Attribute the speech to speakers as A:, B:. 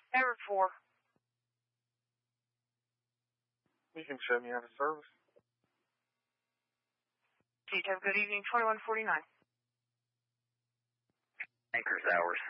A: Error 4.
B: You can show me out of service.
A: Chief, have a good evening, 2149.
C: Anchor's hours.